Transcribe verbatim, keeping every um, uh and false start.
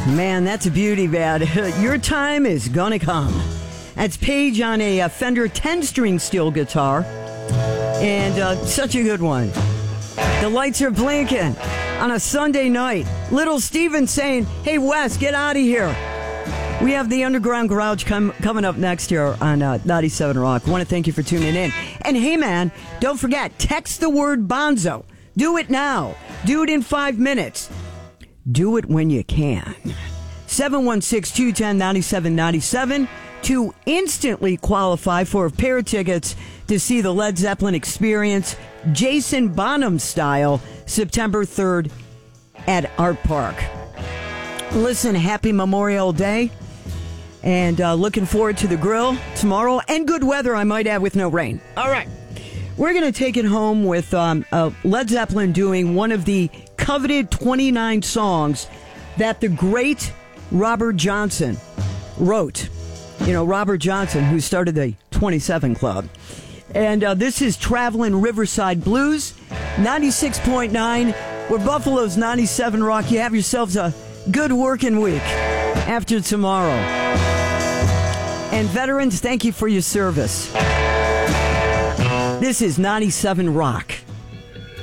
Man, that's a beauty, man. Your time is gonna come. That's Paige on a, a Fender ten-string steel guitar. And uh, such a good one. The lights are blinking on a Sunday night. Little Steven saying, hey, Wes, get out of here. We have the Underground Garage com- coming up next here on uh, ninety-seven Rock. I want to thank you for tuning in. And hey, man, don't forget, text the word Bonzo. Do it now. Do it in five minutes. Do it when you can. seven one six, two one zero, nine seven nine seven to instantly qualify for a pair of tickets to see the Led Zeppelin Experience, Jason Bonham style, September third at Art Park. Listen, happy Memorial Day. And uh, looking forward to the grill tomorrow. And good weather, I might add, with no rain. All right. We're going to take it home with um, uh, Led Zeppelin doing one of the coveted twenty-nine songs that the great Robert Johnson wrote. You know, Robert Johnson, who started the twenty-seven Club. And uh, this is Traveling Riverside Blues, ninety-six point nine. We're Buffalo's ninety-seven Rock. You have yourselves a good working week after tomorrow. And veterans, thank you for your service. This is ninety-seven Rock.